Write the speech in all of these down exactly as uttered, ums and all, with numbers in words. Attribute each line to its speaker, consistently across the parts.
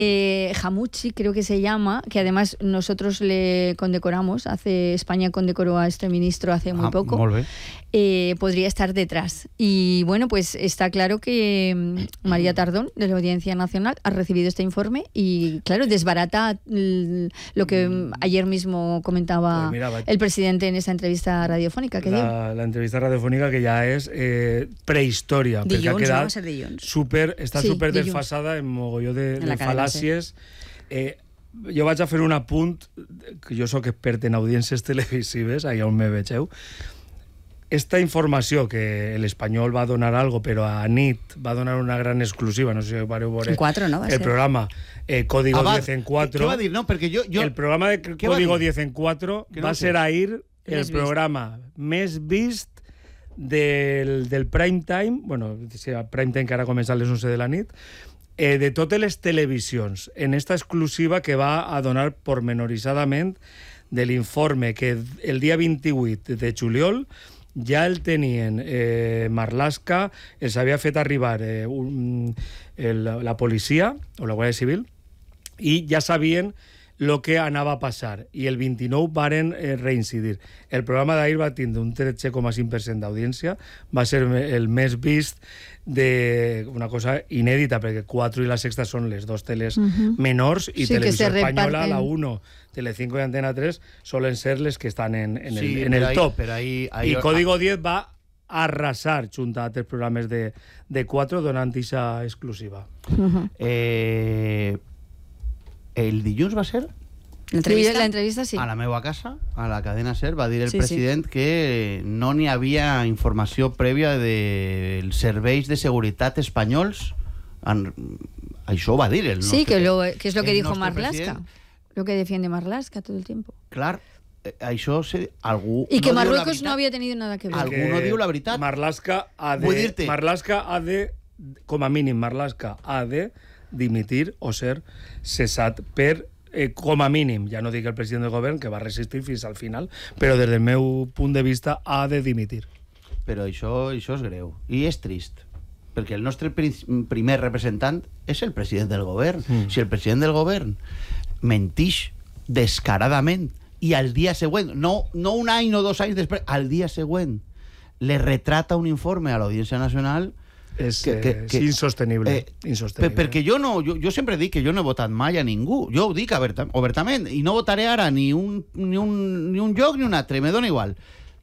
Speaker 1: Eh, Hamuchi, creo que se llama, que además nosotros le condecoramos, hace España condecoró a este ministro hace muy
Speaker 2: ah,
Speaker 1: poco,
Speaker 2: molt bé.
Speaker 1: eh, podría estar detrás. Y bueno, pues está claro que mm, María Tardón, de la Audiencia Nacional, ha recibido este informe y, claro, desbarata l- lo que mm, ayer mismo comentaba
Speaker 3: Pues mira, va-
Speaker 1: el presidente en esa entrevista radiofónica que dio.
Speaker 3: La, la entrevista radiofònica que ja és eh, prehistòria, perquè ha
Speaker 4: Dilluns, no?
Speaker 3: quedat
Speaker 4: Va ser dilluns.
Speaker 3: super, està
Speaker 1: Sí,
Speaker 3: super
Speaker 1: dilluns.
Speaker 3: desfasada en mogolló de,
Speaker 4: En
Speaker 3: de
Speaker 4: la cadena
Speaker 3: fal·làcies. Eh, jo vaig a fer un apunt, que jo sóc expert en audiències televisives, allà on me vegeu. Esta informació que l'Espanyol va donar algo, però a nit va donar una gran exclusiva, no sé si vareu veure
Speaker 4: En quatre, no? Va
Speaker 3: el
Speaker 4: ser.
Speaker 3: programa eh, Código
Speaker 2: Ah, va,
Speaker 3: diez en cuatro.
Speaker 2: Què va dir? No, perquè jo... jo...
Speaker 3: El programa de
Speaker 2: Què va
Speaker 3: Código
Speaker 2: dir?
Speaker 3: diez en cuatro
Speaker 2: Que no
Speaker 3: va
Speaker 2: ho sé.
Speaker 3: ser ahir el
Speaker 4: Més vist.
Speaker 3: programa més vist del, del prime time, bueno, si a prime time que ara comença a les onze de la nit, eh, de totes les televisions, en esta exclusiva que va a donar pormenoritzadament de l'informe que el dia vint-i-vuit de juliol ja el tenien eh, Marlaska, els havia fet arribar eh, un, el, la policia o la Guàrdia Civil i ja sabien el que anava a passar i el vint-i-nou varen eh, reincidir. El programa d'ahir va tindre un tretze coma cinc per cent d'audiència, va ser el més vist de una cosa inèdita, perquè quatre i la Sexta són les dos teles
Speaker 1: Ujú.
Speaker 3: menors i
Speaker 1: Sí, que
Speaker 3: Televisió
Speaker 1: se
Speaker 3: Espanyola,
Speaker 1: reparten.
Speaker 3: la uno, Telecinco i Antena tres, solen ser les que estan en, en el,
Speaker 2: Sí,
Speaker 3: en el
Speaker 2: però ahí-
Speaker 3: top.
Speaker 2: però ahí- ahí-
Speaker 3: I Código diez va arrasar junt a tres programes de, de quatre donant aquesta exclusiva.
Speaker 2: Eh, el dilluns va ser
Speaker 4: L'entrevista?
Speaker 1: La entrevista sí.
Speaker 2: a la meva casa, a la cadena SER, va dir el
Speaker 4: Sí,
Speaker 2: president que no n'hi havia informació prèvia dels serveis de seguretat espanyols. En... Això ho va dir el
Speaker 1: Sí,
Speaker 2: nostre-
Speaker 1: que, lo, que es lo que
Speaker 2: el
Speaker 1: dijo
Speaker 2: nostre
Speaker 1: Marlaska,
Speaker 2: president.
Speaker 1: lo que defiende Marlaska todo el tiempo.
Speaker 2: Clar, eh, això se, algú...
Speaker 1: Y que
Speaker 2: no diu la
Speaker 1: Marruecos
Speaker 2: veritat.
Speaker 1: no había tenido nada que ver.
Speaker 2: Algú no diu la veritat.
Speaker 3: Marlaska ha de,
Speaker 2: Vull dir-te-
Speaker 3: Marlaska ha de, com a mínim, Marlaska ha de dimitir o ser cessat per, eh, com a mínim, ja no dic el president del govern, que va resistir fins al final, però des del meu punt de vista ha de dimitir.
Speaker 2: Però això, això és greu. I és trist. Perquè el nostre pri- primer representant és el president del govern.
Speaker 3: Mm.
Speaker 2: Si el president del govern mentix descaradament i al dia següent, no, no un any o dos anys després, al dia següent, le retrata un informe a l'Audiència Nacional...
Speaker 3: És,
Speaker 2: Que- que-
Speaker 3: eh,
Speaker 2: que-
Speaker 3: és insostenible.
Speaker 2: Eh,
Speaker 3: insostenible.
Speaker 2: per- perquè jo no, jo, jo sempre dic que jo no he votat mai a ningú. Jo ho dic oberta, obertament. I no votaré ara ni un, ni un, ni un lloc ni un altre. Me dona igual.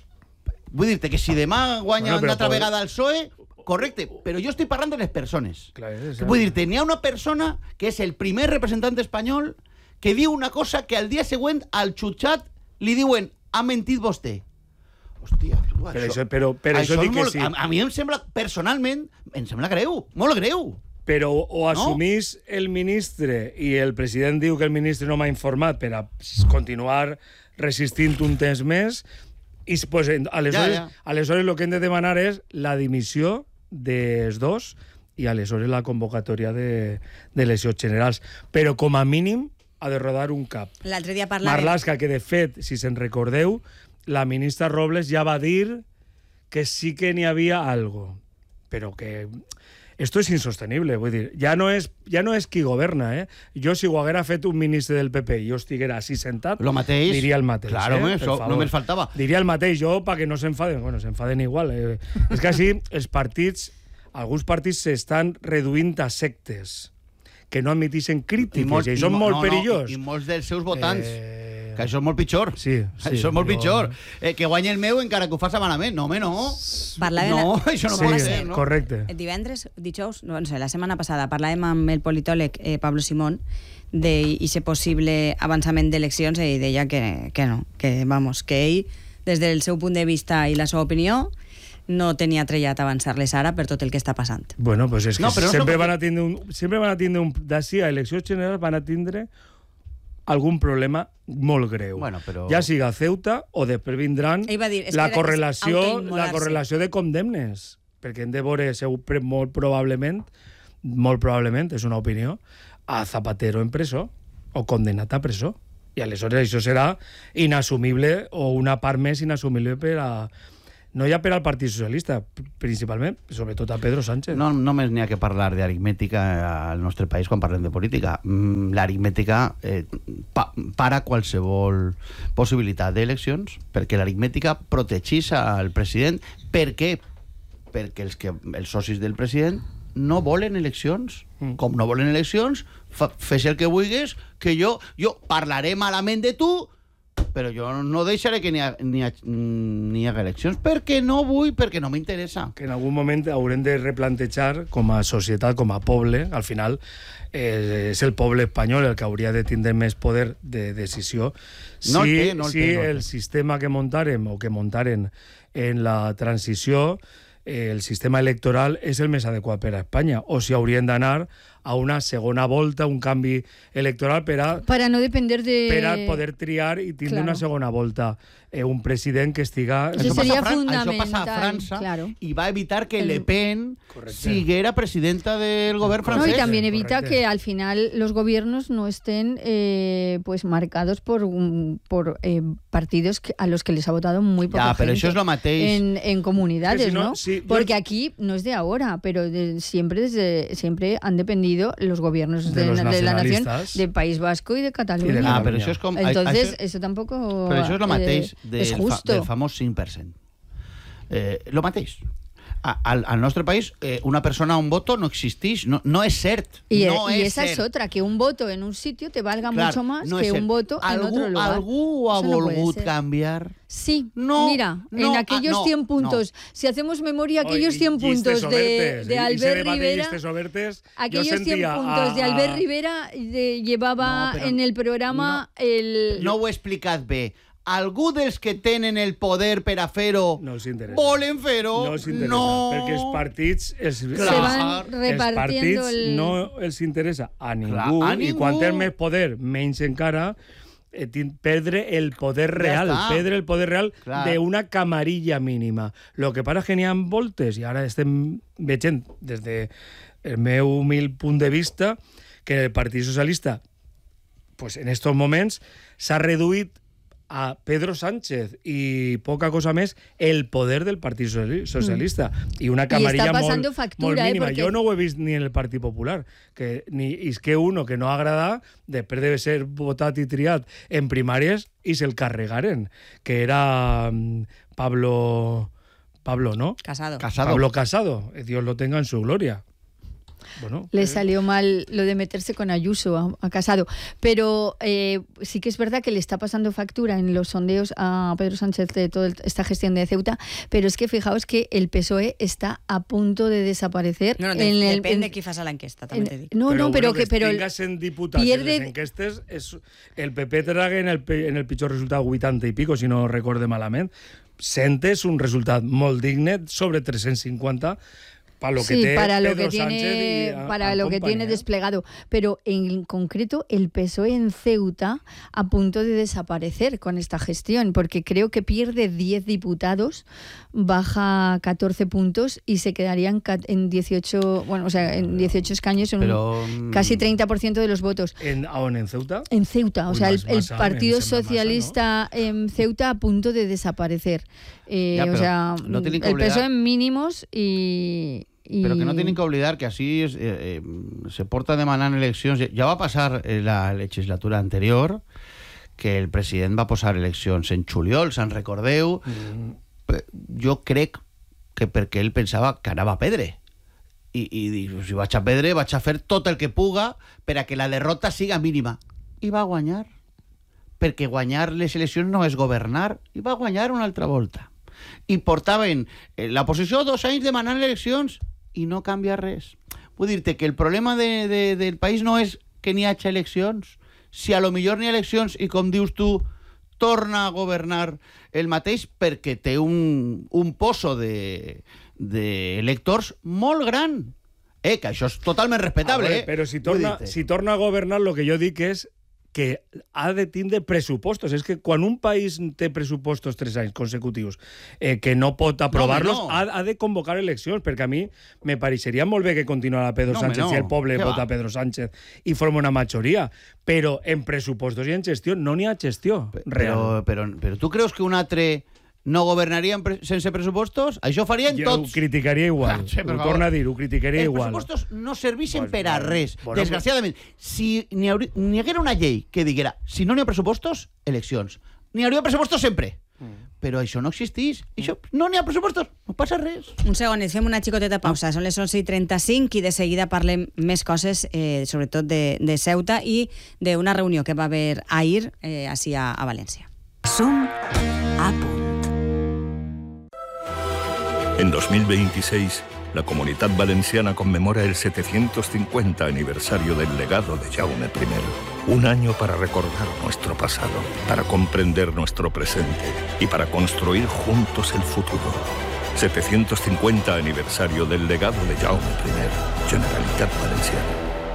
Speaker 2: Vull dir-te que si demà guanya
Speaker 3: Bueno, però
Speaker 2: una altra
Speaker 3: poder-
Speaker 2: vegada el P S O E, correcte, però jo estic parlant de les persones.
Speaker 3: Clar, és-
Speaker 2: Vull dir-te, n'hi ha una persona que és el primer representant espanyol que diu una cosa que al dia següent al xutxat li diuen ha mentit vostè. Hòstia, tu,
Speaker 3: Per això, però, per això,
Speaker 2: és
Speaker 3: dic que
Speaker 2: molt,
Speaker 3: sí.
Speaker 2: a, a mi em sembla, personalment, em sembla greu, molt greu.
Speaker 3: Però o assumís el ministre i el president diu que el ministre no m'ha informat per a continuar resistint un temps més, i pues, aleshores,
Speaker 2: Ja, ja.
Speaker 3: aleshores el que hem de demanar és la dimissió dels dos i aleshores la convocatòria de, de eleccions generals. Però com a mínim ha de rodar un cap.
Speaker 4: L'altre dia parlàvem...
Speaker 3: Marlaska, que de fet, si se'n recordeu, la ministra Robles ja va dir que sí que n'hi havia algo, però que esto és insostenible, vull dir, ja no és, ja no és qui governa, eh? Jo, si ho haguera fet un ministre del P P i jo estiguera així sentat,
Speaker 2: Lo mateix.
Speaker 3: diria el mateix.
Speaker 2: Claro,
Speaker 3: eh?
Speaker 2: home,
Speaker 3: Per
Speaker 2: això
Speaker 3: favor.
Speaker 2: només faltava.
Speaker 3: Diria el mateix jo, perquè no s'enfaden. Bueno, s'enfaden igual. Eh? És que així els partits, alguns partits s'estan reduint a sectes que no admetixen crítiques, i,
Speaker 2: molt-
Speaker 3: i això és
Speaker 2: mo-
Speaker 3: molt
Speaker 2: no, no,
Speaker 3: perillós.
Speaker 2: I, I molts dels seus votants.
Speaker 3: Eh,
Speaker 2: Que això és molt pitjor.
Speaker 3: Sí, sí,
Speaker 2: això és molt
Speaker 3: jo-
Speaker 2: pitjor. Eh, que guanyi el meu encara que ho faci malament. No, home, no.
Speaker 4: Parlàvem...
Speaker 2: No, això no
Speaker 3: Sí,
Speaker 2: pot ser, no?
Speaker 3: correcte.
Speaker 4: Divendres, dijous, no sé, la setmana passada, parlàvem amb el politòleg eh, Pablo Simón d'aquest possible avançament d'eleccions i deia que, que no, que, vamos, que ell, des del seu punt de vista i la seva opinió, no tenia trellat avançar-les ara per tot el que està passant.
Speaker 3: Bueno, pues és que
Speaker 2: No, però no
Speaker 3: sempre,
Speaker 2: som-
Speaker 3: van a tindre un, sempre van a tindre un... D'ací a eleccions generals van a tindre algun problema molt greu.
Speaker 2: Bueno, però-
Speaker 3: Ja siga Ceuta o després vindran
Speaker 4: Ell va dir, és
Speaker 3: la
Speaker 4: que era-
Speaker 3: correlació,
Speaker 4: és autoimmolar-se.
Speaker 3: la correlació de condemnes, perquè hem de veure segur, pre- molt probablement, molt probablement, és una opinió, a Zapatero en presó o condenat a presó. I aleshores això serà inassumible o una part més inassumible per a no ja per al Partit Socialista, principalment, sobretot a Pedro Sánchez.
Speaker 2: No només n'hi ha que parlar d'aritmètica al nostre país quan parlem de política. L'aritmètica eh, pa, para qualsevol possibilitat d'eleccions, perquè l'aritmètica protegeix al president. Per què? Perquè els, que, els socis del president no volen eleccions. Mm. Com no volen eleccions, fa, fes el que vulguis, que jo, jo parlaré malament de tu, però jo no deixaré que n'hi ha, n'hi ha, n'hi ha eleccions, perquè no vull, perquè no m'interessa.
Speaker 3: Que en algun moment haurem de replantejar com a societat, com a poble, al final eh, és el poble espanyol el que hauria de tindre més poder de decisió.
Speaker 2: No
Speaker 3: si
Speaker 2: el té, no el
Speaker 3: si
Speaker 2: té, no el té.
Speaker 3: el sistema que muntarem o que muntaren en la transició, eh, el sistema electoral és el més adequat per a Espanya, o si haurien d'anar a una segona volta, un canvi electoral per a,
Speaker 1: Para no depender de...
Speaker 3: per a poder triar i tindre
Speaker 1: Claro.
Speaker 3: una segona volta eh, un president que estiga...
Speaker 1: Eso
Speaker 2: Això passa,
Speaker 1: seria
Speaker 2: a Fran- això
Speaker 1: fundamental,
Speaker 2: passa a França
Speaker 1: claro.
Speaker 2: i va evitar que
Speaker 1: El-
Speaker 2: Le Pen
Speaker 3: Correcte.
Speaker 2: siguera presidenta del govern
Speaker 3: Correcte.
Speaker 1: No,
Speaker 2: francès.
Speaker 1: y también evita
Speaker 3: correcto.
Speaker 1: que al final los gobiernos no estén eh, pues marcados por, un- por eh, partidos que- a los que les ha votado muy poca
Speaker 2: Ja, però
Speaker 1: gente
Speaker 2: això és lo mateix.
Speaker 1: en, en comunidades,
Speaker 3: Que si no,
Speaker 1: ¿no?
Speaker 3: si- yo-
Speaker 1: Porque aquí no es de ahora, pero de- siempre desde siempre han dependido los gobiernos
Speaker 3: De
Speaker 1: de,
Speaker 3: los
Speaker 1: de la nación,
Speaker 3: nacionalistas.
Speaker 1: del País Vasco y de Cataluña.
Speaker 3: Y de
Speaker 2: Ah,
Speaker 3: Catalunya.
Speaker 2: però això és com...
Speaker 1: Entonces,
Speaker 2: això,
Speaker 1: eso tampoco
Speaker 2: però això és lo mateix
Speaker 1: eh,
Speaker 2: del,
Speaker 1: es
Speaker 2: fa,
Speaker 1: justo.
Speaker 2: del famós cinc per cent. Eh, lo mateix. A, al, al nostre país, eh, una persona a un voto no existeix, no, no és cert.
Speaker 1: Y,
Speaker 2: no
Speaker 1: y
Speaker 2: és
Speaker 1: esa
Speaker 2: cert.
Speaker 1: es otra, que un voto en un sitio te valga
Speaker 2: Clar,
Speaker 1: mucho más
Speaker 2: no
Speaker 1: que
Speaker 2: és
Speaker 1: un
Speaker 2: cert.
Speaker 1: voto en
Speaker 2: algú,
Speaker 1: otro lugar.
Speaker 2: Algú ha
Speaker 1: Eso no puede
Speaker 2: volgut
Speaker 1: ser.
Speaker 2: canviar?
Speaker 1: Sí,
Speaker 2: No,
Speaker 1: mira,
Speaker 2: no,
Speaker 1: en
Speaker 2: ah,
Speaker 1: aquellos
Speaker 2: no,
Speaker 1: cien puntos, si hacemos memoria, aquellos
Speaker 3: Oi,
Speaker 1: cien
Speaker 3: llistes
Speaker 1: puntos de,
Speaker 3: obertes,
Speaker 1: de
Speaker 3: i- i ese
Speaker 1: Albert
Speaker 3: debate de
Speaker 1: Rivera,
Speaker 3: llistes obertes, jo
Speaker 1: aquellos cien
Speaker 3: sentia
Speaker 1: puntos
Speaker 3: a-
Speaker 1: de Albert
Speaker 3: a-
Speaker 1: Rivera de- llevaba
Speaker 2: No, però
Speaker 1: en el programa el...
Speaker 2: No ho he explicat bé. Algú dels que tenen el poder per a fer-ho
Speaker 3: No els interessa.
Speaker 2: volen fer-ho?
Speaker 3: No els interessa,
Speaker 2: no.
Speaker 3: perquè els partits... Els,
Speaker 2: Se
Speaker 3: els-
Speaker 2: van
Speaker 3: els
Speaker 1: repartiendo
Speaker 3: partits
Speaker 1: el-
Speaker 3: no els interessa a ningú,
Speaker 2: a
Speaker 3: i
Speaker 2: ningú.
Speaker 3: quan tens més poder, menys encara, eh, tin- perdre el poder real,
Speaker 2: està.
Speaker 3: perdre el poder real
Speaker 2: Clar.
Speaker 3: d'una camarilla mínima. Lo que passa és que n'hi ha voltes, i ara estem veient des del meu humil punt de vista que el Partit Socialista pues en estos moments s'ha reduït a Pedro Sánchez i poca cosa més el poder del Partit Socialista mm. i una camarilla molt,
Speaker 1: factura,
Speaker 3: molt mínima.
Speaker 1: eh, porque...
Speaker 3: Jo no ho he vist ni en el Partit Popular, que ni és que uno que no agrada després de ser votat i triat en primàries i se'l carregaren, que era Pablo Pablo, ¿no?
Speaker 4: Casado.
Speaker 2: Casado.
Speaker 3: Pablo Casado, Dios lo tenga en su gloria. Bueno,
Speaker 1: Le
Speaker 3: eh,
Speaker 1: salió mal lo de meterse con Ayuso, a, a Casado. Pero eh, sí que es verdad que le está pasando factura en los sondeos a Pedro Sánchez de toda esta gestión de Ceuta, pero es que fijaos que el P S O E está a punto de desaparecer.
Speaker 4: No, no, de,
Speaker 1: en el,
Speaker 4: depende
Speaker 1: en-
Speaker 4: qui fas a l'enquesta, també
Speaker 1: en-
Speaker 4: t'he dit.
Speaker 1: no, no, pero
Speaker 3: bueno,
Speaker 1: que... Pero el-
Speaker 3: tingues en diputats
Speaker 1: pierde-
Speaker 3: en les enquestes, és, el P P traga en el, pe- en el pitjor resultat vuitanta i pico, si no recorde malament. Sentes un resultat molt digne, sobre tres-cents cinquanta, para lo que
Speaker 1: sí,
Speaker 3: té
Speaker 1: para lo
Speaker 3: Pedro
Speaker 1: que
Speaker 3: Sánchez
Speaker 1: tiene,
Speaker 3: y a-
Speaker 1: para
Speaker 3: a
Speaker 1: lo que
Speaker 3: company,
Speaker 1: tiene
Speaker 3: eh?
Speaker 1: desplegado. Pero en concreto el P S O E en Ceuta a punto de desaparecer con esta gestión, porque creo que pierde diez diputados, baja catorce puntos y se quedarían ca- en dieciocho, bueno, o sea, en dieciocho escaños, en un-
Speaker 2: Pero, mm,
Speaker 1: casi treinta por ciento de los votos.
Speaker 3: En, ¿On en Ceuta?
Speaker 1: En Ceuta, o
Speaker 3: Uy,
Speaker 1: sea, el,
Speaker 3: más-
Speaker 1: el
Speaker 3: más a-
Speaker 1: Partido
Speaker 3: me sembla massa,
Speaker 1: Socialista en Ceuta a punto de desaparecer. Eh,
Speaker 2: Ya,
Speaker 1: o
Speaker 2: pero
Speaker 1: sea,
Speaker 2: no tienen que
Speaker 1: el P S O E
Speaker 2: olvidar-
Speaker 1: en mínimos y... y-
Speaker 2: Però que no tenen que oblidar que així es, eh, eh, se porta demanant eleccions. Ja va passar eh, la legislatura anterior que el president va posar eleccions en juliol, se'n recordeu? Mm. Jo crec que perquè ell pensava que anava a perdre. I, i dic, si vaig a perdre, vaig a fer tot el que puga per a que la derrota siga mínima. I va guanyar. Perquè guanyar les eleccions no és governar. I va guanyar una altra volta. I portaven eh, la posició dos anys demanant eleccions i no canvia res. Vull dir-te que el problema de, de, del país no és que n'hi hagi eleccions. Si a lo millor n'hi ha eleccions i, com dius tu, torna a governar el mateix perquè té un, un pozo d'electors de, de molt gran. Eh, que això és totalment respectable.
Speaker 3: A veure,
Speaker 2: eh?
Speaker 3: però si
Speaker 2: Vull
Speaker 3: torna,
Speaker 2: dir-te.
Speaker 3: si torna a governar, lo que jo dic és que ha de tindre pressupostos. És que quan un país té pressupostos tres anys consecutius eh, que no pot aprovar-los,
Speaker 2: no.
Speaker 3: ha, ha de convocar eleccions, perquè a mi me pareixeria molt bé que continuara Pedro
Speaker 2: No,
Speaker 3: Sánchez
Speaker 2: home, no.
Speaker 3: si el poble
Speaker 2: Què
Speaker 3: vota
Speaker 2: va?
Speaker 3: Pedro Sánchez i forma una majoria, però en pressupostos i en gestió no n'hi ha gestió real.
Speaker 2: Però, però, però tu creus que un altre no governaríem pre sense pressupostos? Això farien
Speaker 3: jo
Speaker 2: tots.
Speaker 3: Ho criticaria igual.
Speaker 2: Sí,
Speaker 3: ho torno a dir, ho criticaria
Speaker 2: Els
Speaker 3: igual.
Speaker 2: Els pressupostos no serveixen
Speaker 3: Pues,
Speaker 2: per a
Speaker 3: bueno,
Speaker 2: res.
Speaker 3: bueno,
Speaker 2: Desgraciadament, si n'hi n'hi haguera una llei que diguera si no n'hi ha pressupostos, eleccions. N'hi hauria pressupostos sempre. Mm. Però això no existeix. Això no n'hi ha pressupostos. No passa res.
Speaker 4: Un segon, ens fem una xicoteta pausa. Són les onze i trenta-cinc i de seguida parlem més coses, eh, sobretot de, de Ceuta i d'una reunió que va haver ahir eh, així a, a València.
Speaker 5: Som a punt.
Speaker 6: En dos mil veintiséis, la Comunidad Valenciana conmemora el setecientos cincuenta aniversario del legado de Jaume primero. Un año para recordar nuestro pasado, para comprender nuestro presente y para construir juntos el futuro. setecientos cincuenta aniversario del legado de Jaume primero, Generalitat Valenciana.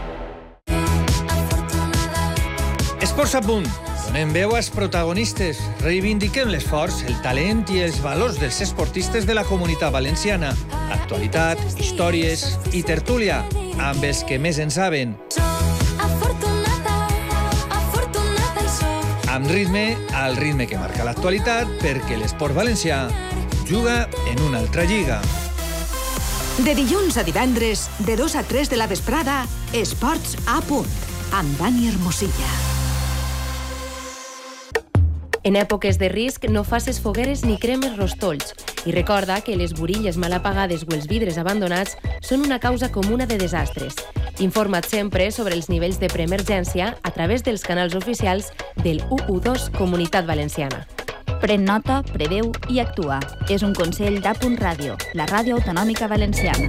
Speaker 7: Esports a punt. Donem veu als protagonistes. Reivindiquem l'esforç, el talent i els valors dels esportistes de la Comunitat Valenciana. Actualitat, històries i tertúlia, amb els que més en saben. Amb ritme, al ritme que marca l'actualitat, perquè l'esport valencià juga en una altra lliga.
Speaker 5: De dilluns a divendres, de dos a tres de la vesprada, Esports a punt, amb Dani Hermosilla.
Speaker 8: En èpoques de risc no facis fogueres ni cremes rostolls i recorda que les burilles mal apagades o els vidres abandonats són una causa comuna de desastres. Informa't sempre sobre els nivells de preemergència a través dels canals oficials del u u dos Comunitat Valenciana.
Speaker 9: Pren nota, preveu i actua. És un consell d'A Punt Ràdio, la ràdio autonòmica valenciana.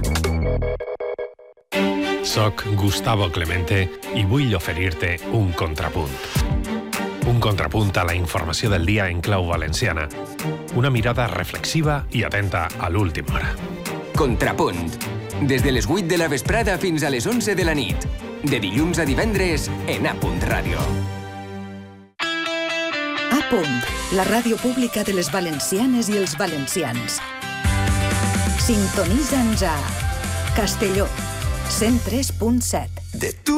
Speaker 10: Soc Gustavo Clemente i vull oferir-te un contrapunt. Un contrapunt a la informació del dia en clau valenciana. Una mirada reflexiva i atenta a l'última hora.
Speaker 11: Contrapunt. Des de les vuit de la vesprada fins a les onze de la nit. De dilluns a divendres en A Punt Ràdio.
Speaker 5: A Punt, la ràdio pública de les valencianes i els valencians. Sintonitza'ns a Castelló, cent tres punt set.
Speaker 11: De tu